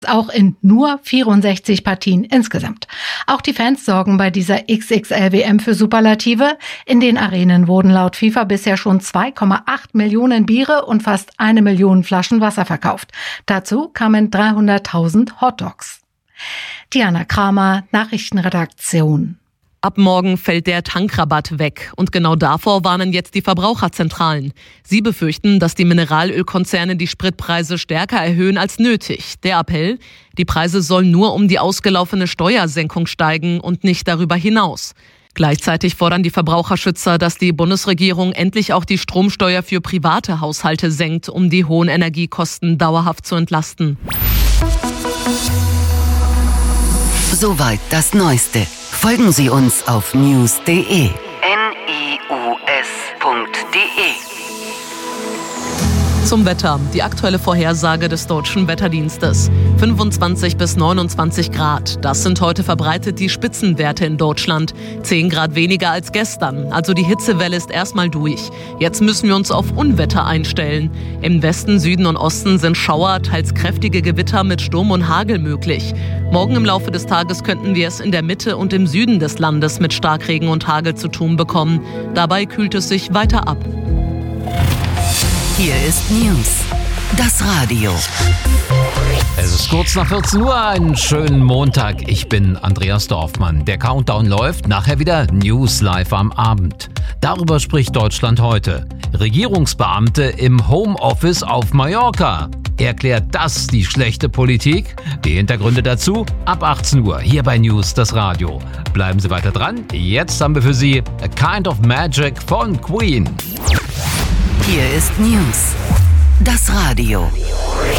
auch in nur 64 Partien insgesamt. Auch die Fans sorgen bei dieser XXL-WM für Superlative. In den Arenen wurden laut FIFA bisher schon 2,8 Millionen Biere und fast 1 Million Flaschen Wasser verkauft. Dazu kamen 300.000 Hotdogs. Diana Kramer, Nachrichtenredaktion. Ab morgen fällt der Tankrabatt weg. Und genau davor warnen jetzt die Verbraucherzentralen. Sie befürchten, dass die Mineralölkonzerne die Spritpreise stärker erhöhen als nötig. Der Appell: Die Preise sollen nur um die ausgelaufene Steuersenkung steigen und nicht darüber hinaus. Gleichzeitig fordern die Verbraucherschützer, dass die Bundesregierung endlich auch die Stromsteuer für private Haushalte senkt, um die hohen Energiekosten dauerhaft zu entlasten. Soweit das Neueste. Folgen Sie uns auf news.de. news.de. Zum Wetter. Die aktuelle Vorhersage des Deutschen Wetterdienstes. 25 bis 29 Grad. Das sind heute verbreitet die Spitzenwerte in Deutschland. 10 Grad weniger als gestern. Also die Hitzewelle ist erstmal durch. Jetzt müssen wir uns auf Unwetter einstellen. Im Westen, Süden und Osten sind Schauer, teils kräftige Gewitter mit Sturm und Hagel möglich. Morgen im Laufe des Tages könnten wir es in der Mitte und im Süden des Landes mit Starkregen und Hagel zu tun bekommen. Dabei kühlt es sich weiter ab. Hier ist News, das Radio. Es ist kurz nach 14 Uhr, einen schönen Montag. Ich bin Andreas Dorfmann. Der Countdown läuft, nachher wieder News live am Abend. Darüber spricht Deutschland heute. Regierungsbeamte im Homeoffice auf Mallorca. Erklärt das die schlechte Politik? Die Hintergründe dazu ab 18 Uhr hier bei News, das Radio. Bleiben Sie weiter dran. Jetzt haben wir für Sie A Kind of Magic von Queen. Hier ist News, das Radio.